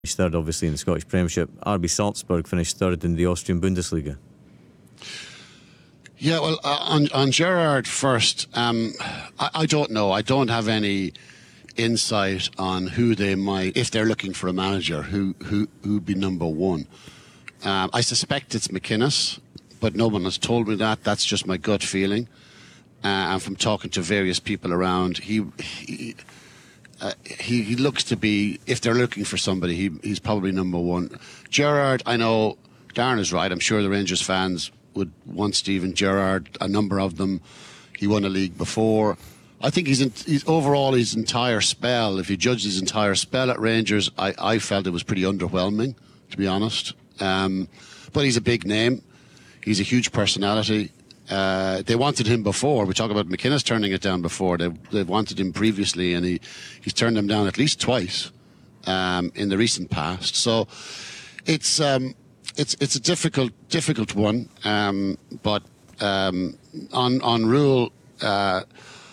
third, obviously, in the Scottish Premiership. RB Salzburg finished third in the Austrian Bundesliga. Yeah, well, on Gerrard first, I don't know. I don't have any insight on who they might, if they're looking for a manager, who'd be number one. I suspect it's McInnes, but no one has told me that. That's just my gut feeling. And from talking to various people around, he looks to be, if they're looking for somebody, he's probably number one. Gerrard, I know Darren is right. I'm sure the Rangers fans would want Steven Gerrard, a number of them. He won a league before. I think he's overall his entire spell, if you judge his entire spell at Rangers, I felt it was pretty underwhelming, to be honest. But he's a big name. He's a huge personality. They wanted him before. We talk about McInnes turning it down before. They've wanted him previously, and he's turned them down at least twice in the recent past. So it's a difficult one. But on Rule, I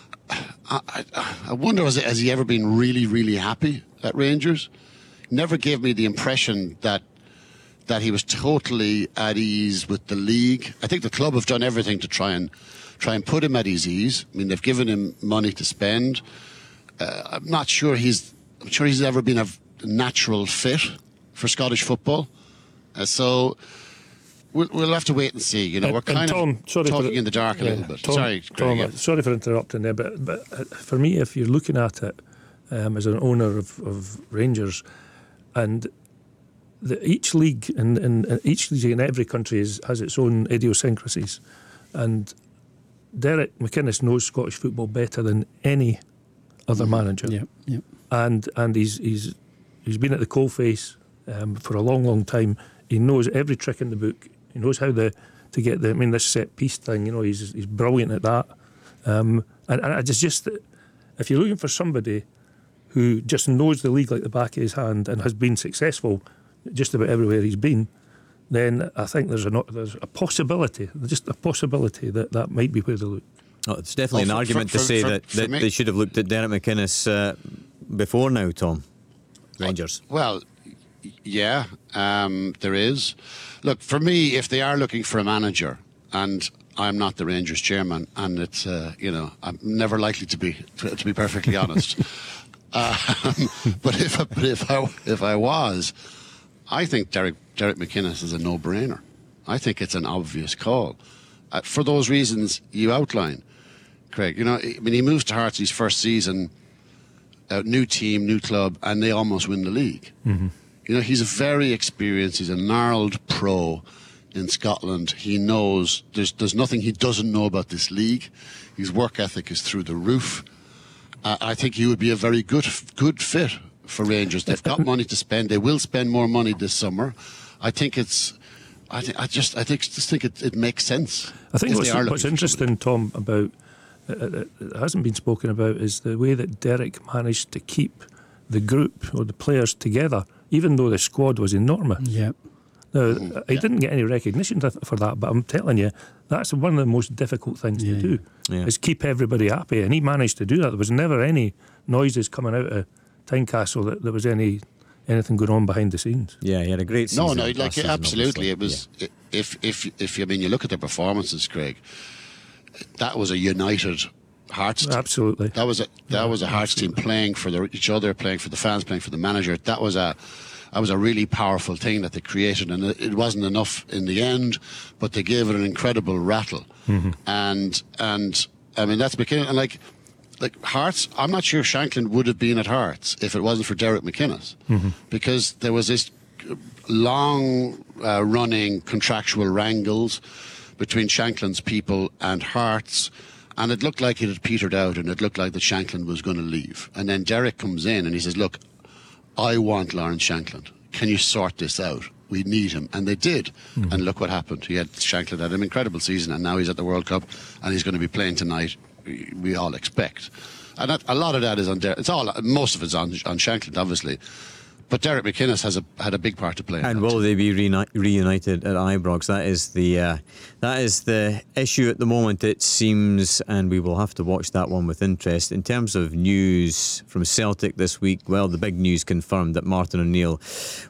wonder, has he ever been really, really happy at Rangers? Never gave me the impression that he was totally at ease with the league. I think the club have done everything to try and put him at his ease. I mean, they've given him money to spend. I'm not sure he's ever been a natural fit for Scottish football. So we'll have to wait and see. You know, we're kind of talking in the dark a little bit. Sorry for interrupting there, but for me, if you're looking at it as an owner of Rangers, and each league in each league in every country has its own idiosyncrasies, and Derek McInnes knows Scottish football better than any other manager. Yeah. And he's been at the coalface for a long time. He knows every trick in the book. He knows how to get this set piece thing. You know, he's brilliant at that. And I just if you're looking for somebody who just knows the league like the back of his hand and has been successful just about everywhere he's been, then I think there's a possibility, that might be where they look. Oh, it's definitely an argument to say that they should have looked at Derek McInnes before now, Tom. Rangers. Well, yeah, there is. Look, for me, if they are looking for a manager, and I'm not the Rangers chairman, and it's I'm never likely to be perfectly honest. But if I was, I think Derek McInnes is a no-brainer. I think it's an obvious call for those reasons you outline, Craig. You know, I mean, he moves to Hearts his first season, new team, new club, and they almost win the league. Mm-hmm. You know, he's a very experienced, he's a gnarled pro in Scotland. He knows there's nothing he doesn't know about this league. His work ethic is through the roof. I think he would be a very good fit for Rangers. They've got money to spend. They will spend more money this summer. I think it makes sense. I think what's interesting, Tom, about it hasn't been spoken about is the way that Derek managed to keep the group or the players together, even though the squad was enormous. Yeah. Now, he didn't get any recognition for that, but I'm telling you, that's one of the most difficult things to do, is keep everybody happy. And he managed to do that. There was never any noises coming out of Tynecastle that there was anything going on behind the scenes. Yeah, he had a great season. No, absolutely. It was, if you look at their performances, Craig, that was a united Hearts team. Absolutely. That was a Hearts team playing for each other, playing for the fans, playing for the manager. That was a really powerful thing that they created, and it wasn't enough in the end, but they gave it an incredible rattle. Mm-hmm. And I mean, that's McInnes. And like Hearts, I'm not sure Shankland would have been at Hearts if it wasn't for Derek McInnes, because there was this long running contractual wrangles between Shankland's people and Hearts. And it looked like it had petered out, and it looked like that Shankland was going to leave. And then Derek comes in and he says, look, I want Lawrence Shankland. Can you sort this out? We need him. And they did. Mm-hmm. And look what happened. Shankland had an incredible season, and now he's at the World Cup, and he's going to be playing tonight, we all expect. And a lot of that is on Derek. Most of it's on Shankland, obviously. But Derek McInnes had a big part to play in And that. will they be reunited at Ibrox? That is the issue at the moment, it seems, and we will have to watch that one with interest. In terms of news from Celtic this week, well, the big news confirmed that Martin O'Neill